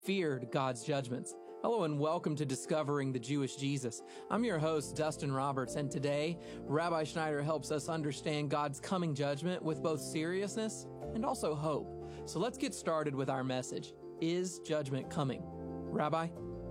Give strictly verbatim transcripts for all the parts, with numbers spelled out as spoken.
feared God's judgments. Hello and welcome to Discovering the Jewish Jesus. I'm your host, Dustin Roberts, and today, Rabbi Schneider helps us understand God's coming judgment with both seriousness and also hope. So let's get started with our message. Is judgment coming? Rabbi?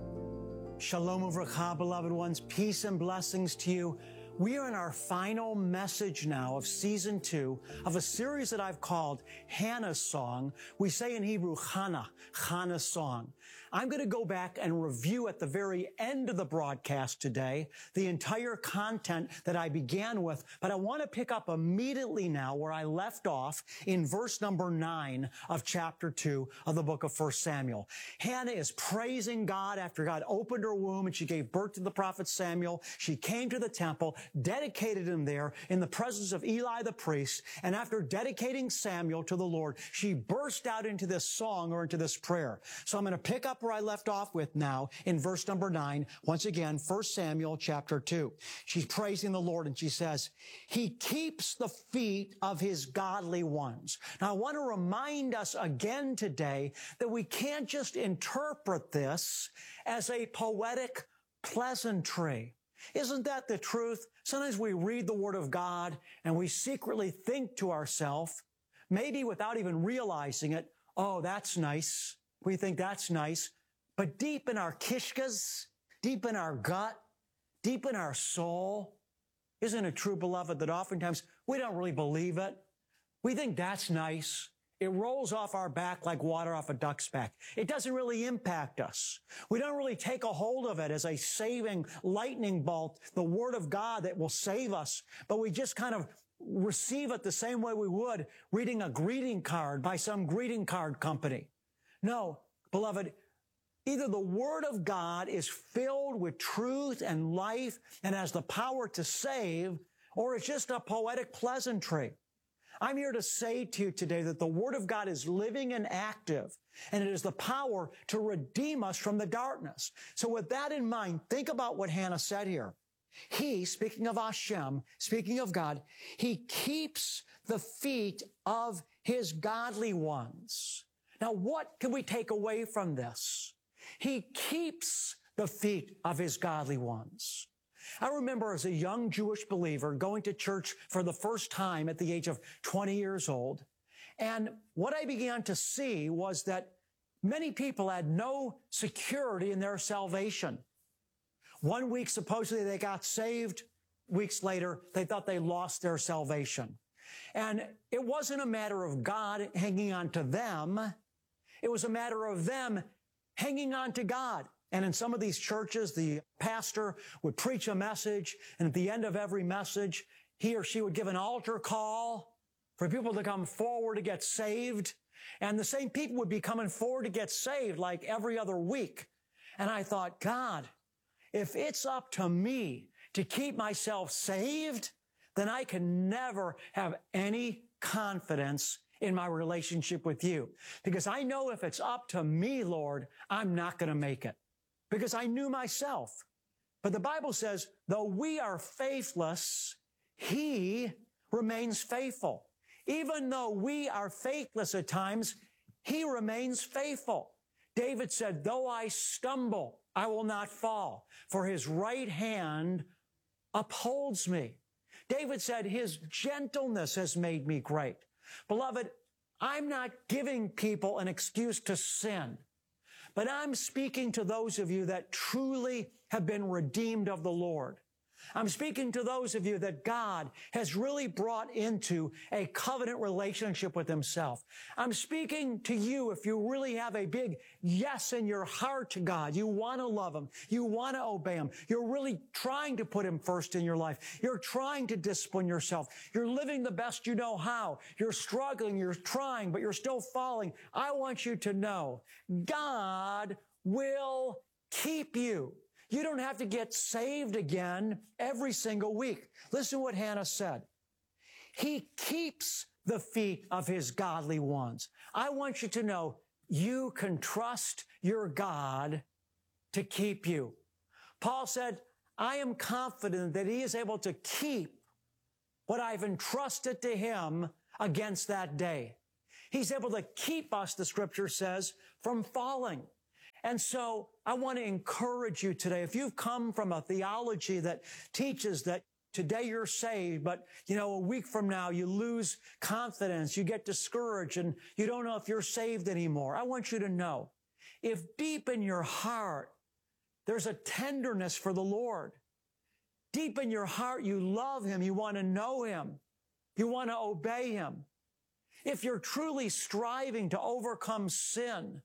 Shalom uvracha, beloved ones. Peace and blessings to you. We are in our final message now of season two of a series that I've called Hannah's Song. We say in Hebrew, Hannah, Hannah's Song. I'm going to go back and review at the very end of the broadcast today the entire content that I began with, but I want to pick up immediately now where I left off in verse number nine of chapter two of the book of First Samuel. Hannah is praising God after God opened her womb and she gave birth to the prophet Samuel. She came to the temple, dedicated him there in the presence of Eli the priest, and after dedicating Samuel to the Lord, she burst out into this song or into this prayer. So I'm going to pick up where I left off with now in verse number nine. Once again, First Samuel chapter two. She's praising the Lord and she says, He keeps the feet of His godly ones. Now I want to remind us again today that we can't just interpret this as a poetic pleasantry. Isn't that the truth? Sometimes we read the Word of God and we secretly think to ourselves, maybe without even realizing it, oh, that's nice. We think that's nice. But deep in our kishkas, deep in our gut, deep in our soul, isn't it true, beloved, that oftentimes we don't really believe it? We think that's nice. It rolls off our back like water off a duck's back. It doesn't really impact us. We don't really take a hold of it as a saving lightning bolt, the Word of God that will save us. But we just kind of receive it the same way we would reading a greeting card by some greeting card company. No, beloved, either the Word of God is filled with truth and life and has the power to save, or it's just a poetic pleasantry. I'm here to say to you today that the Word of God is living and active, and it is the power to redeem us from the darkness. So with that in mind, think about what Hannah said here. He, speaking of Hashem, speaking of God, He keeps the feet of His godly ones. Now, what can we take away from this? He keeps the feet of His godly ones. I remember as a young Jewish believer going to church for the first time at the age of twenty years old. And what I began to see was that many people had no security in their salvation. One week, supposedly they got saved. Weeks later, they thought they lost their salvation. And it wasn't a matter of God hanging on to them. It was a matter of them hanging on to God. And in some of these churches, the pastor would preach a message, and at the end of every message, he or she would give an altar call for people to come forward to get saved. And the same people would be coming forward to get saved like every other week. And I thought, God, if it's up to me to keep myself saved, then I can never have any confidence in my relationship with you. Because I know if it's up to me, Lord, I'm not going to make it. Because I knew myself. But the Bible says, though we are faithless, He remains faithful. Even though we are faithless at times, He remains faithful. David said, though I stumble, I will not fall, for His right hand upholds me. David said, His gentleness has made me great. Beloved, I'm not giving people an excuse to sin. But I'm speaking to those of you that truly have been redeemed of the Lord. I'm speaking to those of you that God has really brought into a covenant relationship with Himself. I'm speaking to you if you really have a big yes in your heart to God. You want to love Him. You want to obey Him. You're really trying to put Him first in your life. You're trying to discipline yourself. You're living the best you know how. You're struggling. You're trying, but you're still falling. I want you to know God will keep you. You don't have to get saved again every single week. Listen to what Hannah said. He keeps the feet of His godly ones. I want you to know you can trust your God to keep you. Paul said, I am confident that He is able to keep what I've entrusted to Him against that day. He's able to keep us, the Scripture says, from falling. And so I want to encourage you today. If you've come from a theology that teaches that today you're saved, but, you know, a week from now you lose confidence, you get discouraged, and you don't know if you're saved anymore, I want you to know, if deep in your heart there's a tenderness for the Lord, deep in your heart you love Him, you want to know Him, you want to obey Him, if you're truly striving to overcome sin,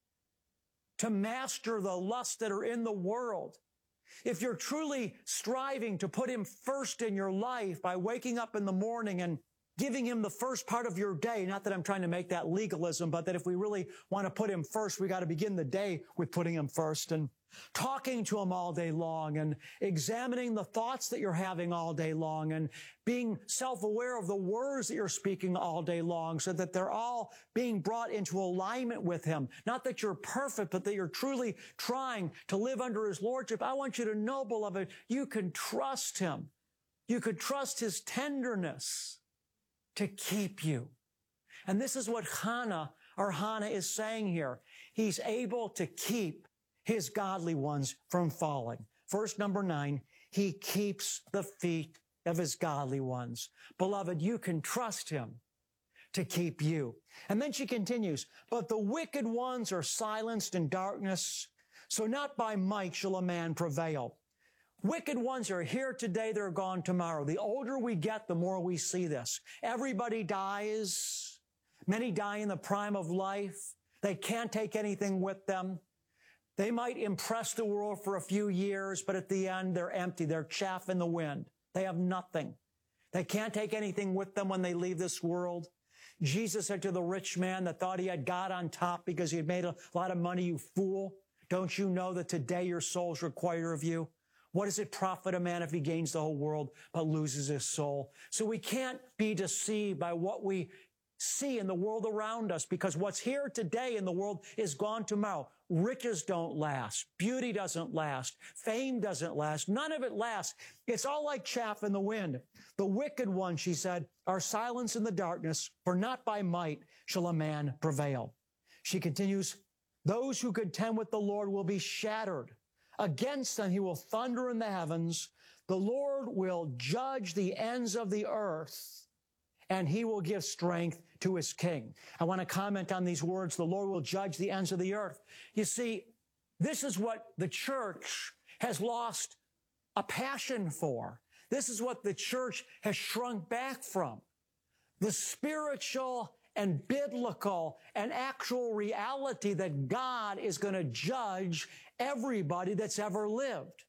to master the lusts that are in the world, if you're truly striving to put Him first in your life by waking up in the morning and giving Him the first part of your day, not that I'm trying to make that legalism, but that if we really want to put Him first, we got to begin the day with putting Him first, and talking to Him all day long, and examining the thoughts that you're having all day long, and being self-aware of the words that you're speaking all day long, so that they're all being brought into alignment with Him. Not that you're perfect, but that you're truly trying to live under His lordship. I want you to know, beloved, you can trust Him. You could trust His tenderness to keep you. And this is what Hannah, or Hannah, is saying here. He's able to keep His godly ones from falling. Verse number nine, He keeps the feet of His godly ones. Beloved, you can trust Him to keep you. And then she continues, but the wicked ones are silenced in darkness, so not by might shall a man prevail. Wicked ones are here today, they're gone tomorrow. The older we get, the more we see this. Everybody dies. Many die in the prime of life. They can't take anything with them. They might impress the world for a few years, but at the end, they're empty. They're chaff in the wind. They have nothing. They can't take anything with them when they leave this world. Jesus said to the rich man that thought he had God on top because he had made a lot of money, you fool, don't you know that today your soul's required of you? What does it profit a man if he gains the whole world but loses his soul? So we can't be deceived by what we see in the world around us, because what's here today in the world is gone tomorrow. Riches don't last. Beauty doesn't last. Fame doesn't last. None of it lasts. It's all like chaff in the wind. The wicked ones, she said, are silenced in the darkness, for not by might shall a man prevail. She continues, those who contend with the Lord will be shattered. Against them he will thunder in the heavens. The Lord will judge the ends of the earth, and He will give strength to His king. I want to comment on these words, the Lord will judge the ends of the earth. You see, this is what the church has lost a passion for. This is what the church has shrunk back from. The spiritual and biblical and actual reality that God is going to judge everybody that's ever lived.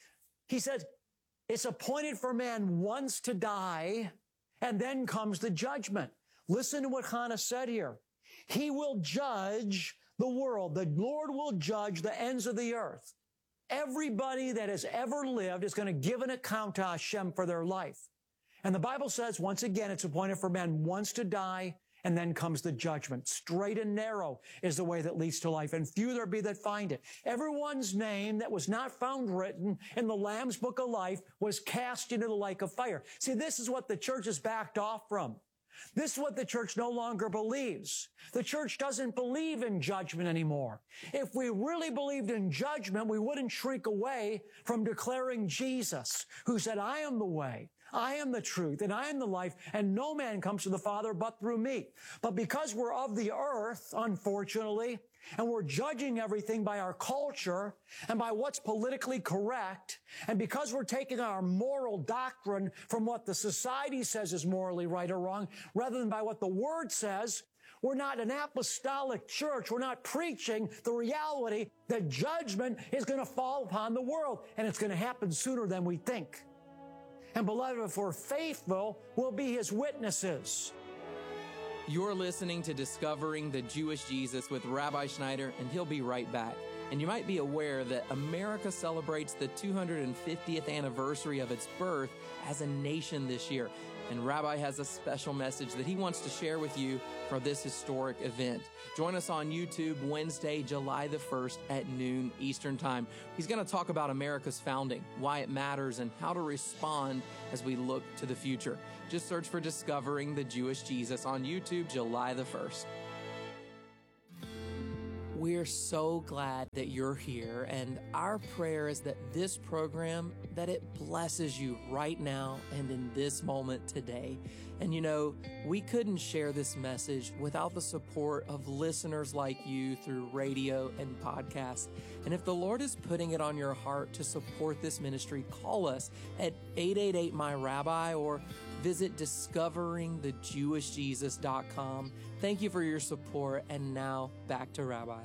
He said, it's appointed for man once to die, and then comes the judgment. Listen to what Hannah said here. He will judge the world. The Lord will judge the ends of the earth. Everybody that has ever lived is going to give an account to Hashem for their life. And the Bible says, once again, it's appointed for man once to die, and then comes the judgment. Straight and narrow is the way that leads to life, and few there be that find it. Everyone's name that was not found written in the Lamb's Book of Life was cast into the lake of fire. See, this is what the church has backed off from. This is what the church no longer believes. The church doesn't believe in judgment anymore. If we really believed in judgment, we wouldn't shrink away from declaring Jesus, who said, I am the way, I am the truth, and I am the life, and no man comes to the Father but through me. But because we're of the earth, unfortunately, and we're judging everything by our culture and by what's politically correct, and because we're taking our moral doctrine from what the society says is morally right or wrong, rather than by what the Word says, we're not an apostolic church. We're not preaching the reality that judgment is going to fall upon the world, and it's going to happen sooner than we think. And beloved, if we're faithful, we'll be His witnesses. You're listening to Discovering the Jewish Jesus with Rabbi Schneider, and he'll be right back. And you might be aware that America celebrates the two hundred fiftieth anniversary of its birth as a nation this year. And Rabbi has a special message that he wants to share with you for this historic event. Join us on YouTube Wednesday, July the first at noon Eastern Time. He's going to talk about America's founding, why it matters, and how to respond as we look to the future. Just search for Discovering the Jewish Jesus on YouTube July the first. We're so glad that you're here, and our prayer is that this program, that it blesses you right now and in this moment today. And you know, we couldn't share this message without the support of listeners like you through radio and podcasts. And if the Lord is putting it on your heart to support this ministry, call us at eight eight eight, M Y, Rabbi, or visit discovering the jewish jesus dot com. Thank you for your support, and now back to Rabbi.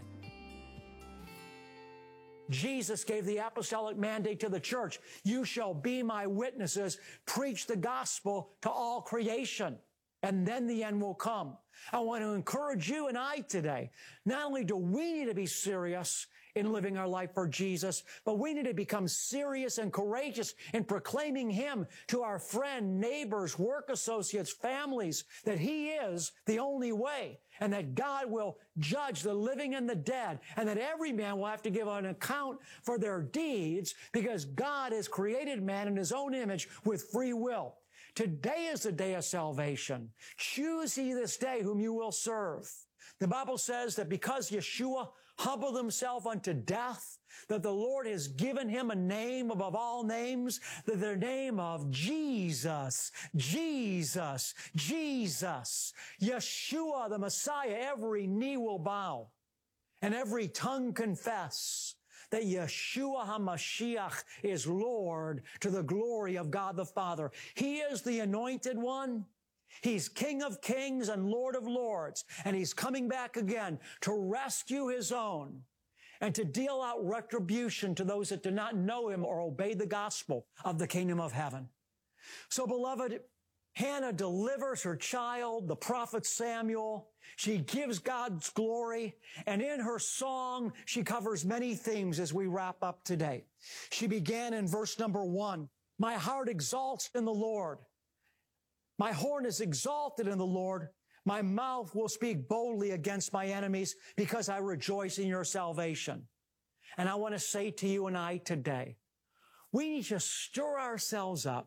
Jesus gave the apostolic mandate to the church. You shall be my witnesses. Preach the gospel to all creation, and then the end will come. I want to encourage you and I today. Not only do we need to be serious in living our life for Jesus, but we need to become serious and courageous in proclaiming Him to our friends, neighbors, work associates, families, that He is the only way, and that God will judge the living and the dead, and that every man will have to give an account for their deeds, because God has created man in His own image with free will. Today is the day of salvation. Choose ye this day whom you will serve. The Bible says that because Yeshua humbled himself unto death, that the Lord has given him a name above all names, that the name of Jesus, Jesus, Jesus, Yeshua, the Messiah, every knee will bow and every tongue confess that Yeshua HaMashiach is Lord, to the glory of God the Father. He is the anointed one. He's King of kings and Lord of lords, and He's coming back again to rescue His own and to deal out retribution to those that do not know Him or obey the gospel of the kingdom of heaven. So, beloved, Hannah delivers her child, the prophet Samuel. She gives God's glory, and in her song, she covers many themes as we wrap up today. She began in verse number one, "My heart exalts in the Lord. My horn is exalted in the Lord. My mouth will speak boldly against my enemies, because I rejoice in your salvation." And I want to say to you and I today, we need to stir ourselves up,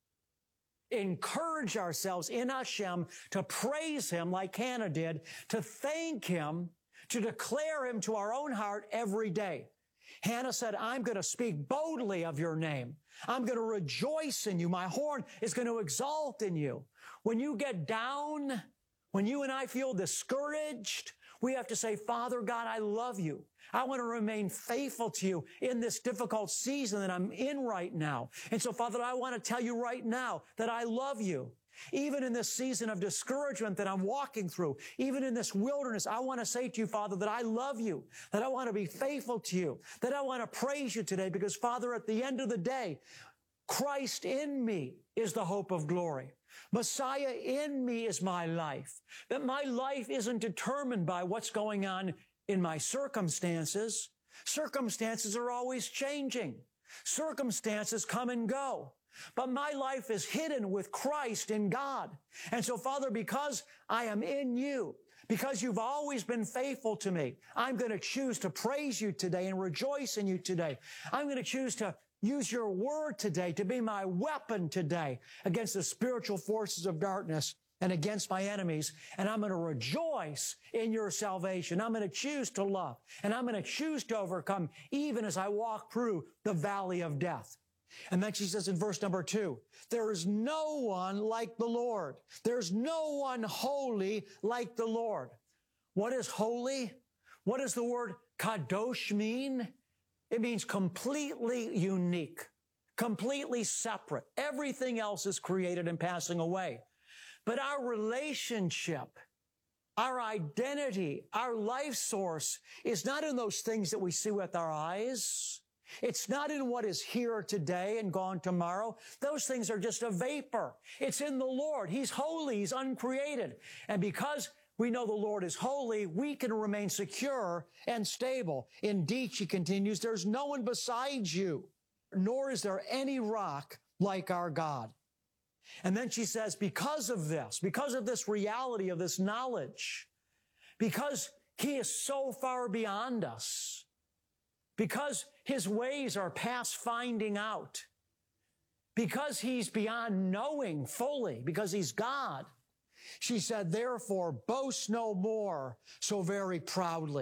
encourage ourselves in Hashem to praise Him like Hannah did, to thank Him, to declare Him to our own heart every day. Hannah said, I'm going to speak boldly of your name. I'm going to rejoice in you. My horn is going to exalt in you. When you get down, when you and I feel discouraged, we have to say, Father God, I love you. I want to remain faithful to you in this difficult season that I'm in right now. And so, Father, I want to tell you right now that I love you. Even in this season of discouragement that I'm walking through, even in this wilderness, I want to say to you, Father, that I love you, that I want to be faithful to you, that I want to praise you today, because, Father, at the end of the day, Christ in me is the hope of glory. Messiah in me is my life. That my life isn't determined by what's going on in my circumstances. Circumstances are always changing. Circumstances come and go. But my life is hidden with Christ in God. And so, Father, because I am in you, because you've always been faithful to me, I'm going to choose to praise you today and rejoice in you today. I'm going to choose to use your word today to be my weapon today against the spiritual forces of darkness and against my enemies. And I'm going to rejoice in your salvation. I'm going to choose to love, and I'm going to choose to overcome even as I walk through the valley of death. And then she says in verse number two, there is no one like the Lord. There's no one holy like the Lord. What is holy? What does the word kadosh mean? It means completely unique, completely separate. Everything else is created and passing away. But our relationship, our identity, our life source is not in those things that we see with our eyes. It's not in what is here today and gone tomorrow. Those things are just a vapor. It's in the Lord. He's holy. He's uncreated. And because we know the Lord is holy, we can remain secure and stable. Indeed, she continues, there's no one besides you, nor is there any rock like our God. And then she says, because of this, because of this reality of this knowledge, because He is so far beyond us, because His ways are past finding out, because He's beyond knowing fully, because He's God, she said, therefore, boast no more so very proudly.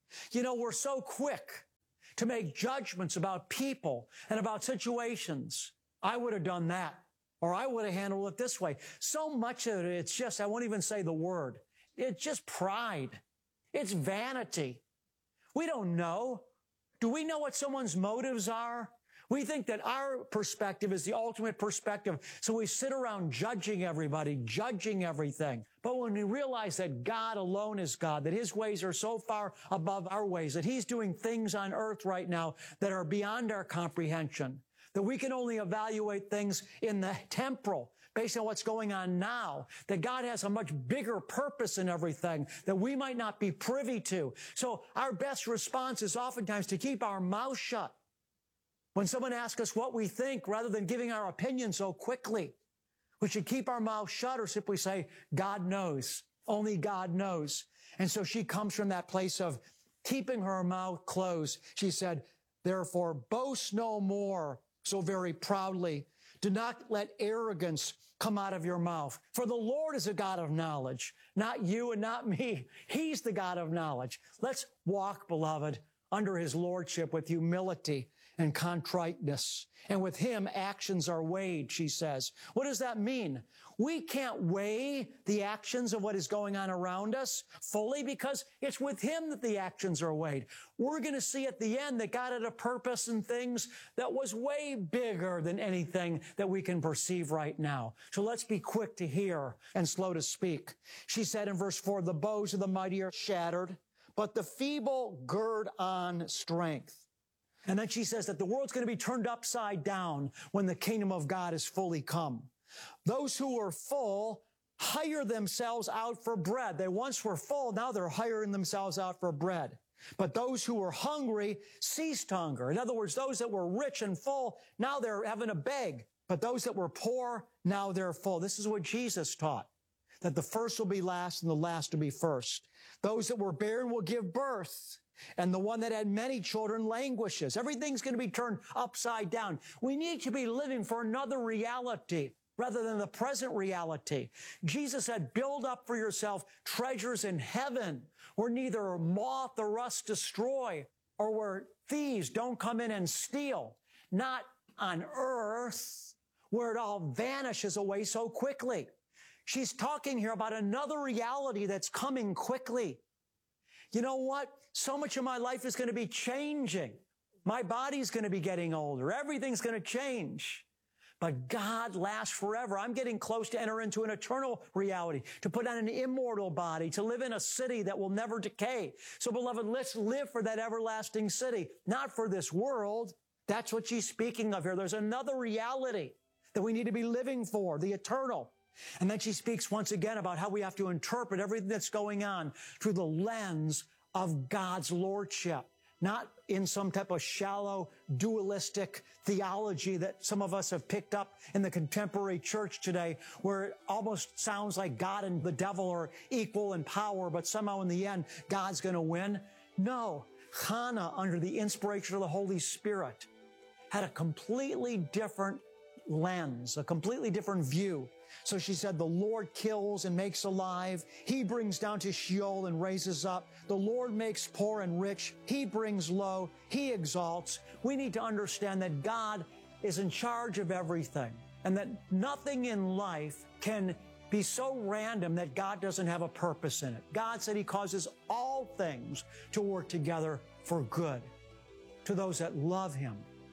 You know, we're so quick to make judgments about people and about situations. I would have done that, or I would have handled it this way. So much of it, it's just, I won't even say the word. It's just pride. It's vanity. We don't know. Do we know what someone's motives are? We think that our perspective is the ultimate perspective, so we sit around judging everybody, judging everything. But when we realize that God alone is God, that His ways are so far above our ways, that He's doing things on earth right now that are beyond our comprehension, that we can only evaluate things in the temporal, based on what's going on now, that God has a much bigger purpose in everything that we might not be privy to. So our best response is oftentimes to keep our mouth shut. When someone asks us what we think, rather than giving our opinion so quickly, we should keep our mouth shut or simply say, God knows. Only God knows. And so she comes from that place of keeping her mouth closed. She said, therefore, boast no more so very proudly. Do not let arrogance come out of your mouth. For the Lord is a God of knowledge, not you and not me. He's the God of knowledge. Let's walk, beloved, under His lordship with humility and contriteness. And with Him, actions are weighed, she says. What does that mean? We can't weigh the actions of what is going on around us fully because it's with Him that the actions are weighed. We're going to see at the end that God had a purpose in things that was way bigger than anything that we can perceive right now. So let's be quick to hear and slow to speak. She said in verse four, the bows of the mighty are shattered, but the feeble gird on strength. And then she says that the world's going to be turned upside down when the kingdom of God is fully come. Those who were full hire themselves out for bread. They once were full, now they're hiring themselves out for bread. But those who were hungry ceased hunger. In other words, those that were rich and full, now they're having to beg. But those that were poor, now they're full. This is what Jesus taught, that the first will be last and the last will be first. Those that were barren will give birth, and the one that had many children languishes. Everything's going to be turned upside down. We need to be living for another reality rather than the present reality. Jesus said, build up for yourself treasures in heaven where neither moth or rust destroy, or where thieves don't come in and steal. Not on earth where it all vanishes away so quickly. She's talking here about another reality that's coming quickly. You know what? So much of my life is going to be changing. My body's going to be getting older. Everything's going to change. But God lasts forever. I'm getting close to enter into an eternal reality, to put on an immortal body, to live in a city that will never decay. So, beloved, let's live for that everlasting city, not for this world. That's what she's speaking of here. There's another reality that we need to be living for, the eternal. And then she speaks once again about how we have to interpret everything that's going on through the lens of God's lordship, not in some type of shallow, dualistic theology that some of us have picked up in the contemporary church today, where it almost sounds like God and the devil are equal in power, but somehow in the end, God's going to win. No, Hannah, under the inspiration of the Holy Spirit, had a completely different lens, a completely different view. So she said, the Lord kills and makes alive. He brings down to Sheol and raises up. The Lord makes poor and rich. He brings low. He exalts. We need to understand that God is in charge of everything, and that nothing in life can be so random that God doesn't have a purpose in it. God said He causes all things to work together for good to those that love Him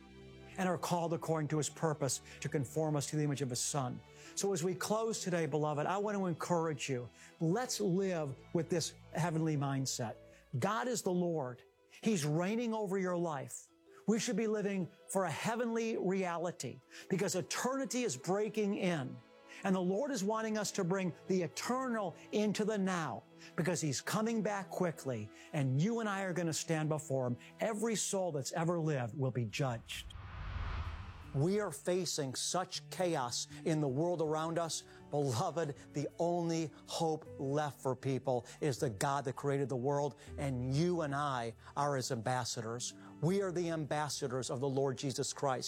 and are called according to His purpose to conform us to the image of His Son. So as we close today, beloved, I want to encourage you. Let's live with this heavenly mindset. God is the Lord. He's reigning over your life. We should be living for a heavenly reality because eternity is breaking in. And the Lord is wanting us to bring the eternal into the now because He's coming back quickly, and you and I are going to stand before Him. Every soul that's ever lived will be judged. We are facing such chaos in the world around us. Beloved, the only hope left for people is the God that created the world, and you and I are His ambassadors. We are the ambassadors of the Lord Jesus Christ.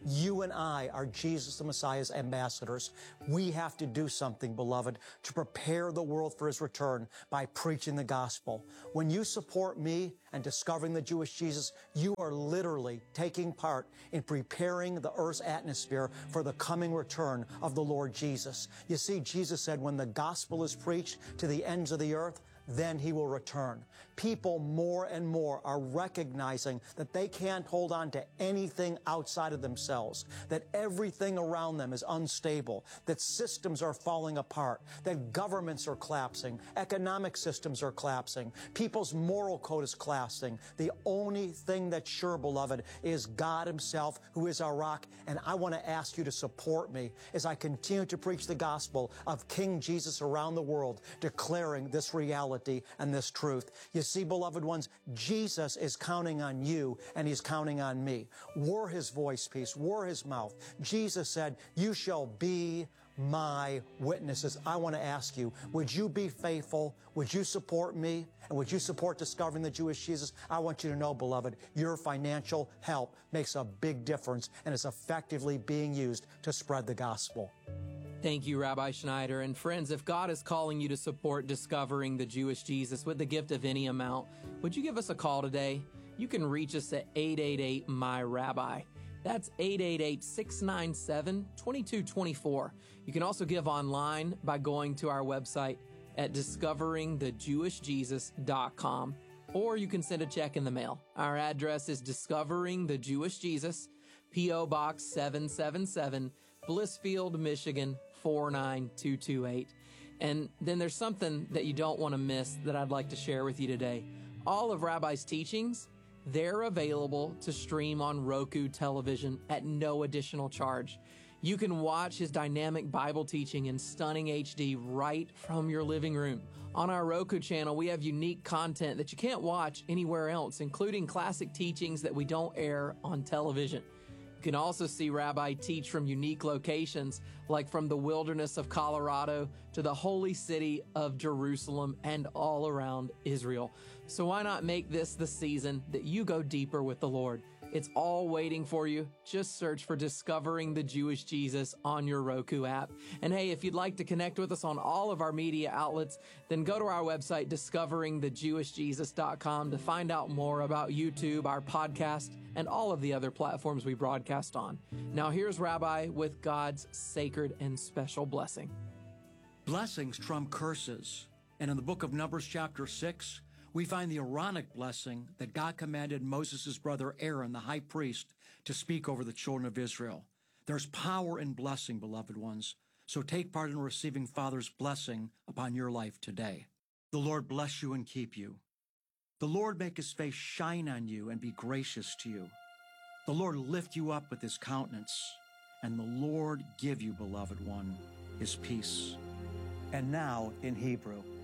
You and I are Jesus the Messiah's ambassadors. We have to do something, beloved, to prepare the world for his return by preaching the gospel. When you support me and discovering the Jewish Jesus, you are literally taking part in preparing the earth's atmosphere for the coming return of the Lord Jesus. You see, Jesus said, when the gospel is preached to the ends of the earth, then he will return. People more and more are recognizing that they can't hold on to anything outside of themselves, that everything around them is unstable, that systems are falling apart, that governments are collapsing, economic systems are collapsing, people's moral code is collapsing. The only thing that's sure, beloved, is God himself, who is our rock. And I want to ask you to support me as I continue to preach the gospel of King Jesus around the world, declaring this reality and this truth. You see, beloved ones, Jesus is counting on you and he's counting on me. We're his voice piece. We're his mouth. Jesus said, you shall be my witnesses. I want to ask you, would you be faithful? Would you support me? And would you support discovering the Jewish Jesus? I want you to know, beloved, your financial help makes a big difference and is effectively being used to spread the gospel. Thank you, Rabbi Schneider. And friends, if God is calling you to support discovering the Jewish Jesus with the gift of any amount, would you give us a call today? You can reach us at eight eight eight, M Y Rabbi. That's eight eight eight, six nine seven, two two two four. You can also give online by going to our website at discovering the jewish jesus dot com, or you can send a check in the mail. Our address is Discovering the Jewish Jesus, P O Box seven seven seven, Blissfield, Michigan, four nine two two eight. And then there's something that you don't want to miss that I'd like to share with you today. All of Rabbi's teachings, they're available to stream on Roku television at no additional charge. You can watch his dynamic Bible teaching in stunning H D right from your living room. On our Roku channel, we have unique content that you can't watch anywhere else, including classic teachings that we don't air on television. You can also see Rabbi teach from unique locations, like from the wilderness of Colorado to the holy city of Jerusalem and all around Israel. So why not make this the season that you go deeper with the Lord? It's all waiting for you. Just search for Discovering the Jewish Jesus on your Roku app. And hey, if you'd like to connect with us on all of our media outlets, then go to our website, discovering the jewish jesus dot com, to find out more about YouTube, our podcast, and all of the other platforms we broadcast on. Now here's Rabbi with God's sacred and special blessing. Blessings trump curses. And in the book of Numbers chapter six, we find the Aaronic blessing that God commanded Moses' brother Aaron, the high priest, to speak over the children of Israel. There's power in blessing, beloved ones. So take part in receiving Father's blessing upon your life today. The Lord bless you and keep you. The Lord make his face shine on you and be gracious to you. The Lord lift you up with his countenance, and the Lord give you, beloved one, his peace. And now in Hebrew.